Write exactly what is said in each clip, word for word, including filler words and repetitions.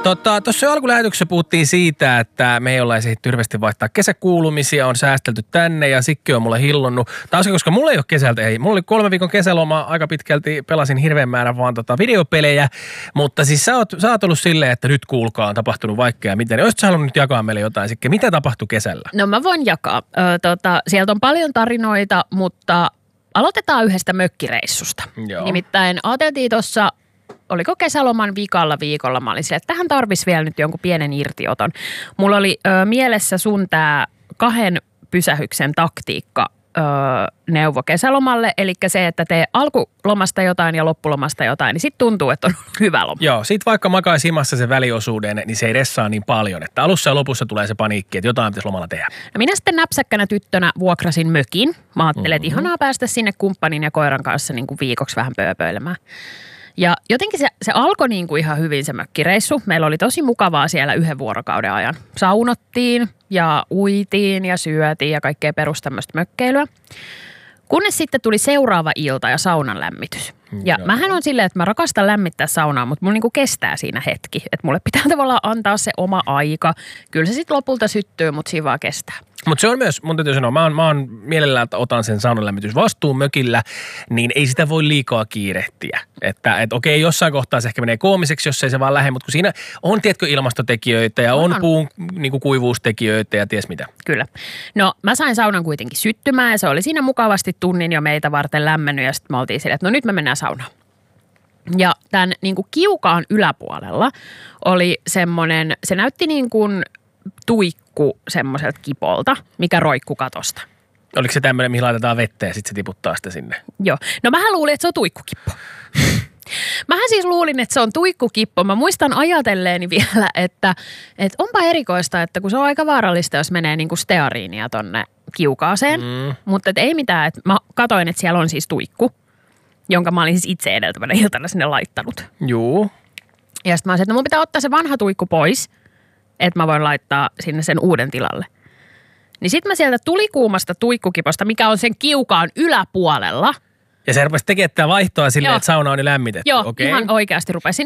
Tuossa tota, jo alkulähetyksessä puhuttiin siitä, että me ei olla ehditty hirveästi vaihtaa kesäkuulumisia, on säästelty tänne ja Sikki on mulle hillonnut. Taas koska mulla ei ole kesältä, ei. Mulla oli kolme viikon kesäloma, aika pitkälti pelasin hirveän määrän vaan tota videopelejä, mutta siis sä oot, sä oot ollut silleen, että nyt kuulkaa on tapahtunut vaikka ja miten. Olisitko sä halunnut nyt jakaa meille jotain, Sikki? Mitä tapahtui kesällä? No mä voin jakaa. Ö, tota, sieltä on paljon tarinoita, mutta aloitetaan yhdestä mökkireissusta. Joo. Nimittäin ajateltiin tuossa, oliko kesäloman vikalla viikolla, mä olin silleen, että tähän tarvisi vielä nyt jonkun pienen irtioton. Mulla oli ö, mielessä sun tää kahden pysähyksen taktiikka ö, neuvo kesälomalle, eli se, että tee alkulomasta jotain ja loppulomasta jotain, niin sit tuntuu, että on hyvä loma. Joo, sit vaikka makaisi himassa sen väliosuuden, niin se ei ressaa niin paljon, että alussa ja lopussa tulee se paniikki, että jotain pitäisi lomalla tehdä. No minä sitten näpsäkkänä tyttönä vuokrasin mökin. Mä ajattelin, että ihanaa päästä sinne kumppanin ja koiran kanssa niin kuin viikoksi vähän pööpöilemään. Ja jotenkin se, se alkoi niin kuin ihan hyvin se mökkireissu. Meillä oli tosi mukavaa siellä yhden vuorokauden ajan. Saunottiin ja uitiin ja syötiin ja kaikkea perus tämmöistä mökkeilyä. Kunnes sitten tuli seuraava ilta ja saunan lämmitys. Ja no. mähän on silleen, että mä rakastan lämmittää saunaa, mutta mulla niinku kestää siinä hetki. Että mulle pitää tavallaan antaa se oma aika. Kyllä se sitten lopulta syttyy, mutta siinä vaan kestää. Mutta se on myös, mun täytyy sanoa, mä oon, mä oon mielellään, että otan sen saunan lämmitysvastuun mökillä, niin ei sitä voi liikaa kiirehtiä. Että et okei, jossain kohtaa se ehkä menee koomiseksi, jos ei se vaan lähde, mutta kun siinä on, tiedätkö, ilmastotekijöitä ja on, on puun niin kuin kuivuustekijöitä ja ties mitä. Kyllä. No mä sain saunan kuitenkin syttymään ja se oli siinä mukavasti tunnin jo meitä varten lämmennyt ja sitten me oltiin silleen, että no nyt me mennään saunaan. Ja tämän niin kuin kiukaan yläpuolella oli semmoinen, se näytti niin kuin tuikku semmoiselta kipolta, mikä roikku katosta. Oliko se tämmöinen, mihin laitetaan vettä ja sitten se tiputtaa sitä sinne? Joo. No mähän luulin, että se on tuikkukippo. Mähän siis luulin, että se on tuikkukippo. Mä muistan ajatelleeni vielä, että, että onpa erikoista, että kun se on aika vaarallista, jos menee niin kuin steariinia tonne kiukaaseen. Mm. Mutta et ei mitään, että mä katoin, että siellä on siis tuikku, jonka mä olin siis itse edeltävänä iltana sinne laittanut. Juu. Ja sitten mä olisin, että mun pitää ottaa se vanha tuikku pois, että mä voin laittaa sinne sen uuden tilalle. Niin sit mä sieltä tulikuumasta tuikkukiposta, mikä on sen kiukaan yläpuolella. Ja se rupesi tekemään vaihtoa silleen, että sauna on jo lämmitetty. Joo, okay. Ihan oikeasti rupesin.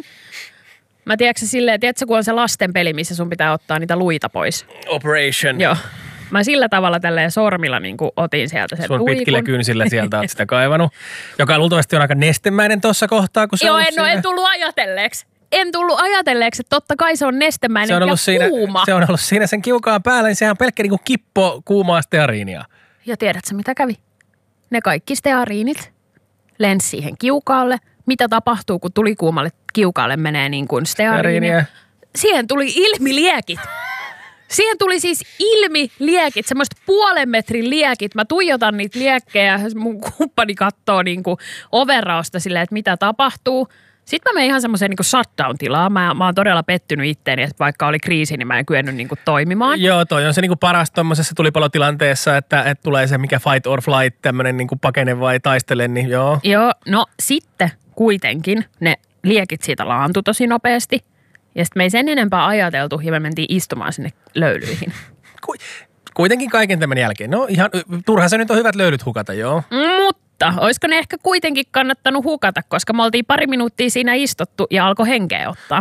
Mä tiedätkö silleen, tiedätkö kun on se lasten peli, missä sun pitää ottaa niitä luita pois. Operation. Joo. Mä sillä tavalla tälleen sormilla niin kuin otin sieltä sen sun tuikun. Pitkillä kynsillä sieltä oot sitä kaivannut, joka luultavasti on aika nestemäinen tuossa kohtaa, kun se Joo, on en, no, en tullut ajatelleeksi. En tullut ajatelleeksi, että totta kai se on nestemäinen se on ja siinä, kuuma. Se on ollut siinä sen kiukaan päällä, niin sehän on pelkkä niin kuin kippo kuumaa steariinia. Ja tiedätkö mitä kävi? Ne kaikki steariinit lensi siihen kiukaalle. Mitä tapahtuu, kun tulikuumalle kiukaalle menee niin kuin steariinia? Siihen tuli ilmiliekit. Siihen tuli siis ilmiliekit, semmoiset puolen metrin liekit. Mä tuijotan niitä liekkejä, mun kumppani katsoo niin kuin overrausta silleen, että mitä tapahtuu. Sitten mä menen ihan semmoiseen niin kuin shutdown-tilaan. Mä, mä oon todella pettynyt itteeni, että vaikka oli kriisi, niin mä en kyennyt niin kuin toimimaan. Joo, toi on se niin kuin paras tuommoisessa tulipalotilanteessa, että, että tulee se mikä fight or flight, tämmöinen niin kuin pakene vai taistele, niin joo. Joo, no sitten kuitenkin ne liekit siitä laantui tosi nopeasti. Ja sitten me ei sen enempää ajateltu ja me mentiin istumaan sinne löylyihin. Kuitenkin kaiken tämän jälkeen. No ihan, turha se nyt on hyvät löylyt hukata, joo. Mutta olisiko ne ehkä kuitenkin kannattanut hukata, koska me oltiin pari minuuttia siinä istuttu ja alkoi henkeä ottaa.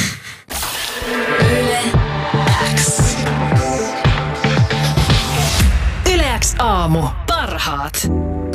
Yle X. Yle X aamu. Parhaat.